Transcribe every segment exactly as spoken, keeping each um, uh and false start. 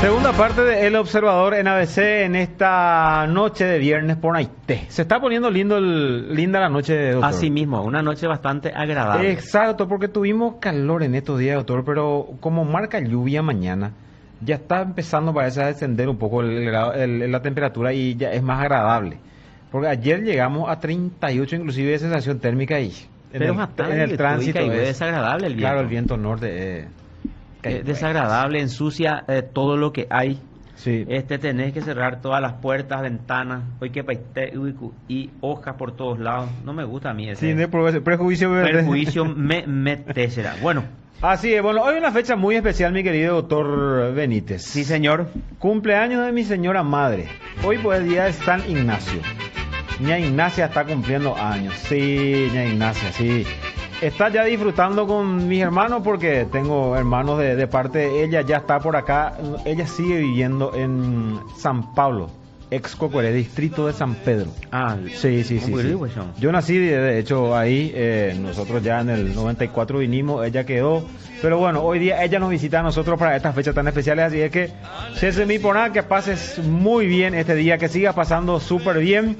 Segunda parte de El Observador en A B C en esta noche de viernes por Naité. Se está poniendo lindo el, linda la noche, doctor. Así mismo, una noche bastante agradable. Exacto, porque tuvimos calor en estos días, doctor, pero como marca lluvia mañana, ya está empezando parece a descender un poco el, el, el, la temperatura y ya es más agradable. Porque ayer llegamos a treinta y ocho inclusive de sensación térmica y en pero el, más tarde en el tránsito es desagradable el viento. Claro, el viento norte eh, es desagradable, ensucia eh, todo lo que hay. Sí. Este tenés que cerrar todas las puertas, ventanas, hoy que paiste y hojas por todos lados. No me gusta a mí ese. Sí, de prejuicio. Prejuicio me metécera. Bueno. Así es, bueno, hoy una fecha muy especial, mi querido doctor Benítez. Sí, señor. Cumpleaños de mi señora madre. Hoy pues el día de San Ignacio. Ña Ignacia está cumpliendo años. Sí, Ña Ignacia, sí. Está ya disfrutando con mis hermanos porque tengo hermanos de, de parte de ella, ya está por acá. Ella sigue viviendo en San Pablo, ex Cocoré, distrito de San Pedro. Ah, sí, sí, sí, sí. Yo nací, de hecho, ahí. Eh, nosotros ya en el noventa y cuatro vinimos, ella quedó. Pero bueno, hoy día ella nos visita a nosotros para estas fechas tan especiales. Así es que, Cese mi por nada, que pases muy bien este día, que sigas pasando súper bien.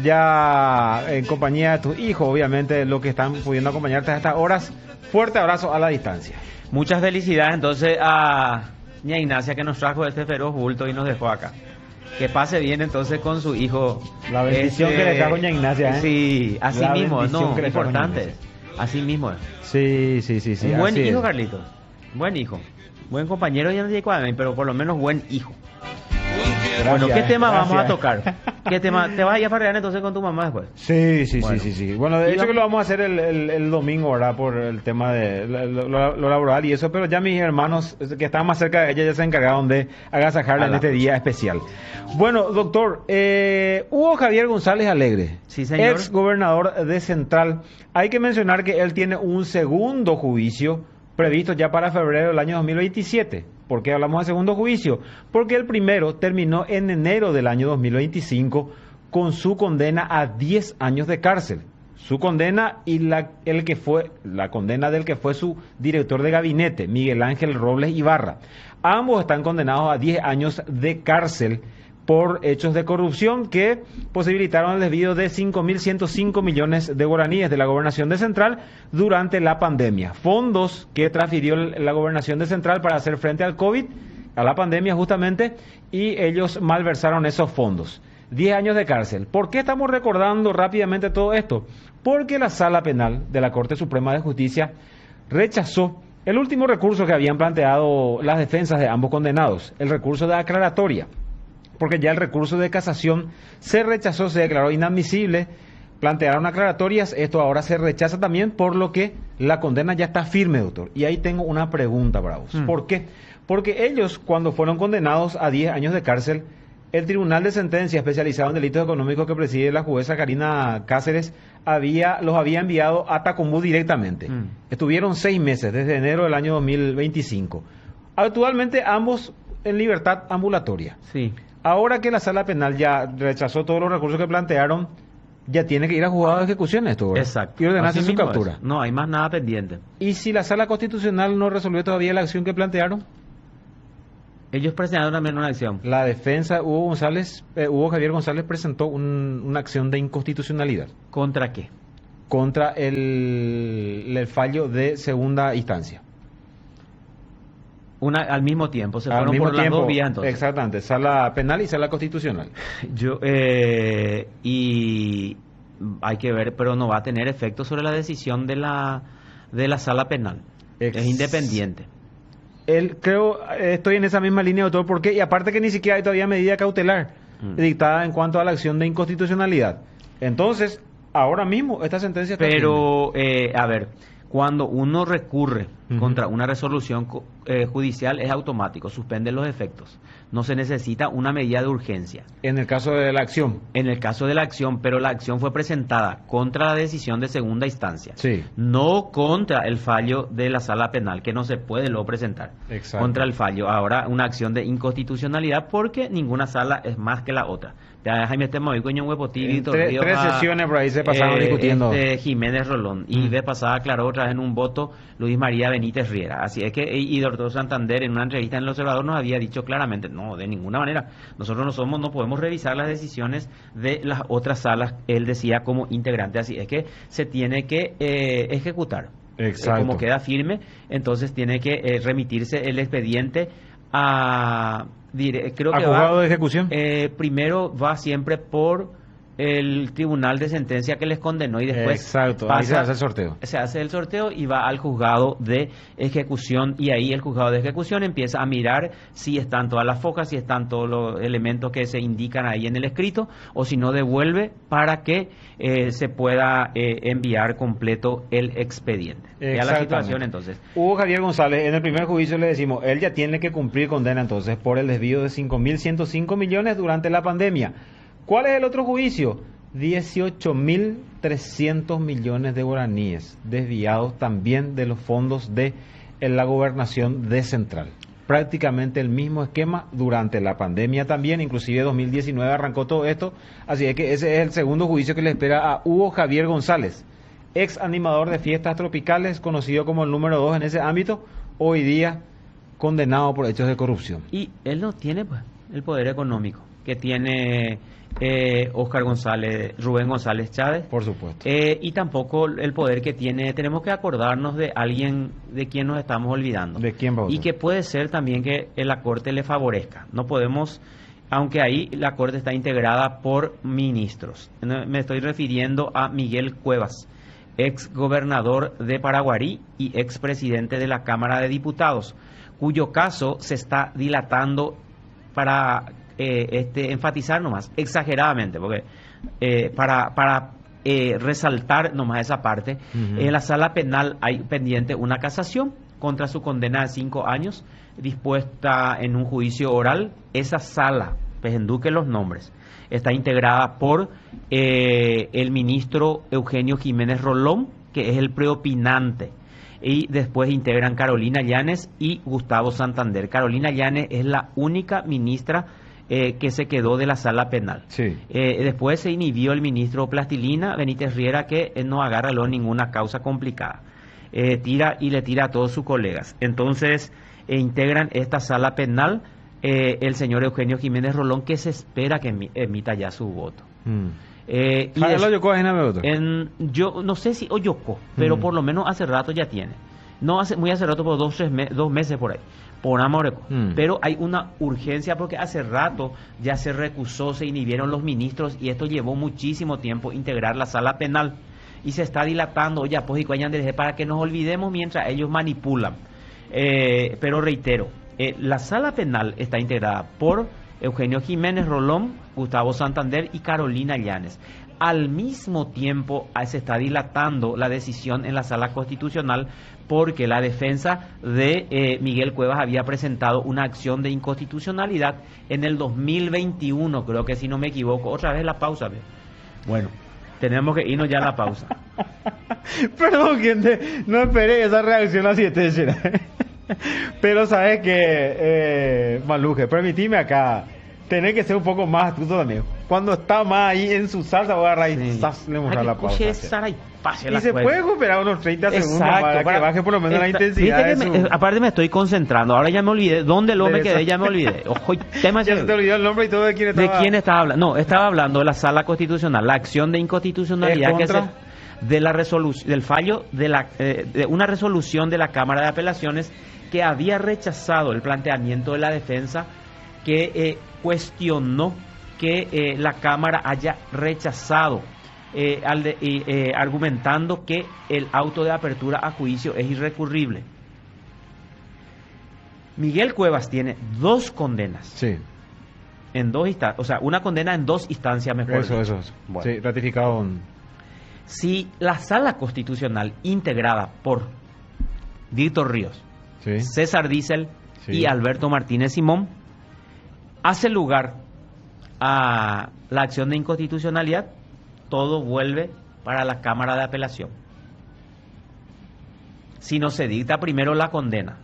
Ya en compañía de tus hijos, obviamente, los que están pudiendo acompañarte a estas horas. Fuerte abrazo a la distancia. Muchas felicidades entonces a Ña Ignacia, que nos trajo este feroz bulto y nos dejó acá. Que pase bien entonces con su hijo. La bendición este, que le trajo Ña Ignacia, ¿eh? Sí, así la mismo, no, importante. Así mismo. Sí, sí, sí, sí. Un buen hijo, es. Carlitos. Buen hijo. Buen compañero, ya no sé cuál, pero por lo menos buen hijo. Gracias, bueno, ¿qué tema gracias. vamos a tocar? ¿Qué tema? ¿Te vas a ir a farrear entonces con tu mamá después? Sí, sí, bueno. sí, sí, sí. Bueno, de hecho que lo vamos a hacer el, el, el domingo, ¿verdad? Por el tema de lo, lo, lo laboral y eso, pero ya mis hermanos que están más cerca de ella ya se encargaron de agasajarla en este día especial. Bueno, doctor, eh, Hugo Javier González Alegre, sí, señor. Ex gobernador de Central. Hay que mencionar que él tiene un segundo juicio previsto ya para febrero del año dos mil veintisiete. ¿Por qué hablamos de segundo juicio? Porque el primero terminó en enero del año dos mil veinticinco con su condena a diez años de cárcel. Su condena y la, el que fue, la condena del que fue su director de gabinete, Miguel Ángel Robles Ibarra. Ambos están condenados a diez años de cárcel por hechos de corrupción que posibilitaron el desvío de cinco mil ciento cinco millones de guaraníes de la Gobernación de Central durante la pandemia. Fondos que transfirió la Gobernación de Central para hacer frente al COVID, a la pandemia justamente, y ellos malversaron esos fondos. diez años de cárcel. ¿Por qué estamos recordando rápidamente todo esto? Porque la Sala Penal de la Corte Suprema de Justicia rechazó el último recurso que habían planteado las defensas de ambos condenados, el recurso de aclaratoria. Porque ya el recurso de casación se rechazó, se declaró inadmisible, plantearon aclaratorias, esto ahora se rechaza también, por lo que la condena ya está firme, doctor. Y ahí tengo una pregunta para vos. Mm. ¿Por qué? Porque ellos, cuando fueron condenados a diez años de cárcel, el Tribunal de Sentencia especializado en delitos económicos que preside la jueza Karina Cáceres había, los había enviado a Tacumbú directamente. Mm. Estuvieron seis meses, desde enero del año dos mil veinticinco. Actualmente ambos en libertad ambulatoria. Sí. Ahora que la Sala Penal ya rechazó todos los recursos que plantearon, ya tiene que ir a juzgado de ejecución esto, ¿verdad? Exacto. Y ordenarse su captura. Es. No, hay más nada pendiente. ¿Y si la Sala Constitucional no resolvió todavía la acción que plantearon? Ellos presentaron también una acción. La defensa, Hugo González, eh, Hugo Javier González presentó un, una acción de inconstitucionalidad. ¿Contra qué? Contra el, el fallo de segunda instancia. Una, al mismo tiempo, se al fueron mismo por tiempo, las dos vías entonces. Exactamente, sala penal y sala constitucional. Yo eh, y hay que ver, pero no va a tener efecto sobre la decisión de la de la sala penal. Ex es independiente. Él creo estoy en esa misma línea, doctor, porque y aparte que ni siquiera hay todavía medida cautelar mm. dictada en cuanto a la acción de inconstitucionalidad. Entonces, ahora mismo esta sentencia está Pero eh, a ver, cuando uno recurre uh-huh. contra una resolución eh, judicial es automático, suspende los efectos. No se necesita una medida de urgencia. En el caso de la acción. En el caso de la acción, pero la acción fue presentada contra la decisión de segunda instancia. Sí. No contra el fallo de la sala penal, que no se puede luego presentar. Exacto. Contra el fallo. Ahora, una acción de inconstitucionalidad porque ninguna sala es más que la otra. Jaime Estemoy, Coño Huepotí, tres, tres sesiones por ahí se pasaron eh, discutiendo. Este, Jiménez Rolón. Y mm. vez pasada aclaró otra vez en un voto Luis María Benítez Riera. Así es que, y doctor Santander en una entrevista en El Observador nos había dicho claramente, no, de ninguna manera, nosotros no somos, no podemos revisar las decisiones de las otras salas, él decía como integrante, así es que se tiene que eh, ejecutar. Exacto. Eh, como queda firme, entonces tiene que eh, remitirse el expediente a, dire, creo ¿A que juzgado va, de ejecución? Eh, primero va siempre por el tribunal de sentencia que les condenó y después Exacto, pasa, ahí se hace el sorteo. Se hace el sorteo y va al juzgado de ejecución, y ahí el juzgado de ejecución empieza a mirar si están todas las focas, si están todos los elementos que se indican ahí en el escrito, o si no devuelve para que eh, se pueda eh, enviar completo el expediente. Ya la situación entonces. Hugo Javier González, en el primer juicio le decimos, él ya tiene que cumplir condena entonces por el desvío de cinco mil ciento cinco millones durante la pandemia. ¿Cuál es el otro juicio? dieciocho mil trescientos millones de guaraníes desviados también de los fondos de la gobernación de Central. Prácticamente el mismo esquema durante la pandemia también, inclusive dos mil diecinueve arrancó todo esto, así es que ese es el segundo juicio que le espera a Hugo Javier González, ex animador de fiestas tropicales, conocido como el número dos en ese ámbito, hoy día condenado por hechos de corrupción. Y él no tiene pues el poder económico que tiene eh, Óscar González, Rubén González Chávez. Por supuesto. Eh, y tampoco el poder que tiene, tenemos que acordarnos de alguien de quien nos estamos olvidando. ¿De quién va a Y que puede ser también que la Corte le favorezca. No podemos, aunque ahí la Corte está integrada por ministros. Me estoy refiriendo a Miguel Cuevas, ex gobernador de Paraguarí y ex presidente de la Cámara de Diputados, cuyo caso se está dilatando para eh, este, enfatizar nomás, exageradamente, porque eh, para, para eh, resaltar nomás esa parte, uh-huh. En la sala penal hay pendiente una casación contra su condena de cinco años, dispuesta en un juicio oral. Esa sala, pejenduque los nombres, está integrada por eh, el ministro Eugenio Jiménez Rolón, que es el preopinante, y después integran Carolina Llanes y Gustavo Santander. Carolina Llanes es la única ministra eh, que se quedó de la sala penal. Sí. Eh, después se inhibió el ministro Plastilina Benítez Riera, que eh, no agarra luego ninguna causa complicada. Eh, tira y le tira a todos sus colegas. Entonces eh, integran esta sala penal eh, el señor Eugenio Jiménez Rolón, que se espera que emita ya su voto. Mm. Eh, y es, en, yo no sé si Oyocó, pero mm. por lo menos hace rato ya tiene. No hace muy hace rato, por dos, tres me, dos meses por ahí, por Amoreco. Mm. Pero hay una urgencia porque hace rato ya se recusó, se inhibieron los ministros y esto llevó muchísimo tiempo integrar la sala penal. Y se está dilatando, oye, pues y coñan para que nos olvidemos mientras ellos manipulan. Eh, pero reitero, eh, la sala penal está integrada por Eugenio Jiménez Rolón, Gustavo Santander y Carolina Llanes. Al mismo tiempo se está dilatando la decisión en la sala constitucional porque la defensa de eh, Miguel Cuevas había presentado una acción de inconstitucionalidad en el dos mil veintiuno, creo que si no me equivoco. Otra vez la pausa. ¿Ve? Bueno, tenemos que irnos ya a la pausa. Perdón, gente, no esperé esa reacción así de pero sabes que, eh, Maluje, permitime acá tener que ser un poco más astuto también. Cuando está más ahí en su salsa, voy a agarrar y sí. le mostrar la pausa. Y, y se puede recuperar unos treinta segundos para, para que baje por lo menos esta, la intensidad. De me, su... Aparte me estoy concentrando, ahora ya me olvidé. ¿Dónde lo me quedé? Ya me olvidé. Ojo, tema ya se te olvidó el nombre y todo de quién estaba. ¿De quién estaba hablando? No, estaba hablando de la sala constitucional, la acción de inconstitucionalidad que se... de la resolución, del fallo de la eh, de una resolución de la Cámara de Apelaciones que había rechazado el planteamiento de la defensa, que eh, cuestionó que eh, la Cámara haya rechazado eh, al de, eh, argumentando que el auto de apertura a juicio es irrecurrible. Miguel Cuevas tiene dos condenas. Sí. En dos instancias, o sea, una condena en dos instancias, mejor Eso, dicho. eso, eso. Bueno. Sí, ratificado. En... Si la Sala Constitucional, integrada por Víctor Ríos, sí. César Diesel sí. y Alberto Martínez Simón, hace lugar a la acción de inconstitucionalidad, todo vuelve para la Cámara de Apelación. Si no se dicta primero la condena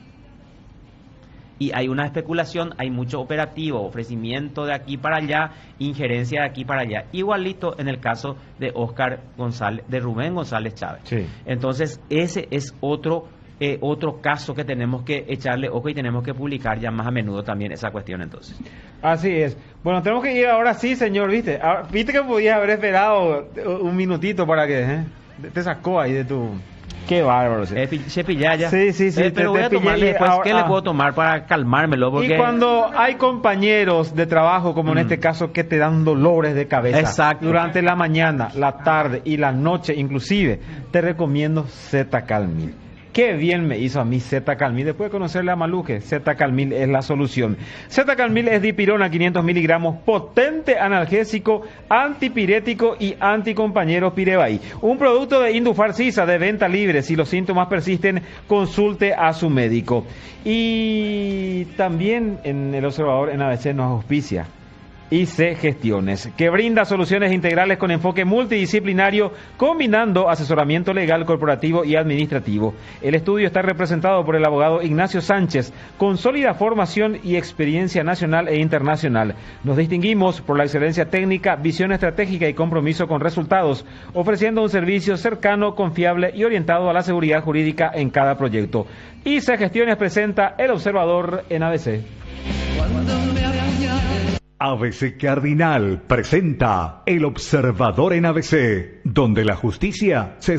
y hay una especulación, hay mucho operativo, ofrecimiento de aquí para allá, injerencia de aquí para allá, igualito en el caso de Óscar González, de Rubén González Chávez. Sí. Entonces ese es otro eh, otro caso que tenemos que echarle ojo y tenemos que publicar ya más a menudo también esa cuestión entonces. Así es. Bueno, tenemos que ir ahora sí, señor, ¿viste? Ahora, ¿viste que podías haber esperado un minutito para que eh? te sacó ahí de tu... Qué bárbaro. Sí. Eh, cepillar ya. Sí, sí, sí. Eh, pero te, voy te a tomarle después. ahora, ¿Qué ah. le puedo tomar para calmármelo? Porque... Y cuando hay compañeros de trabajo, como mm. en este caso, que te dan dolores de cabeza. Exacto. Durante la mañana, la tarde y la noche, inclusive, te recomiendo Z-Calmil. Qué bien me hizo a mí Z-Calmil. Después de conocerle a Maluje, Z-Calmil es la solución. Z-Calmil es dipirona, quinientos miligramos, potente analgésico, antipirético y anticompañero Pirebai. Un producto de Indufar Sisa de venta libre. Si los síntomas persisten, consulte a su médico. Y también en el observador en A B C nos auspicia I C Gestiones, que brinda soluciones integrales con enfoque multidisciplinario, combinando asesoramiento legal, corporativo y administrativo. El estudio está representado por el abogado Ignacio Sánchez, con sólida formación y experiencia nacional e internacional. Nos distinguimos por la excelencia técnica, visión estratégica y compromiso con resultados, ofreciendo un servicio cercano, confiable y orientado a la seguridad jurídica en cada proyecto. I C Gestiones presenta El Observador en A B C. A B C Cardinal presenta El Observador en A B C, donde la justicia se